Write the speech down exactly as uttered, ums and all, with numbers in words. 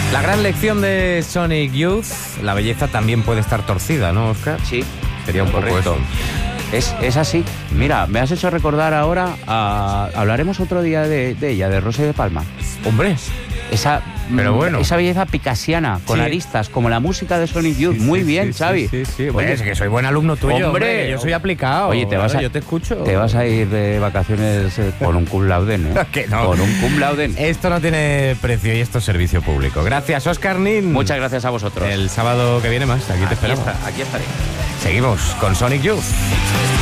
La gran lección de Sonic Youth, la belleza también puede estar torcida, ¿no, Óscar? Sí. Sería un poco correcto. eso. Es, es así. Mira, me has hecho recordar ahora, a, hablaremos otro día de, de ella, de Rosa y de Palma. Hombre, Esa, Pero bueno. esa belleza picasiana, con Sí. aristas, como la música de Sonic Youth. sí, Muy sí, bien, sí, Xavi. Sí, sí, sí. Oye, Oye, es que soy buen alumno tuyo, hombre. hombre, que yo soy aplicado. Oye, te vas a, Yo te escucho. Te vas a ir de vacaciones eh, con un cum laude, ¿eh? Que no. Con un cum laude. Esto no tiene precio y esto es servicio público. Gracias, Óscar Nin. Muchas gracias a vosotros. El sábado que viene más. Aquí te Aquí esperamos. está, aquí estaré. Seguimos con Sonic Youth.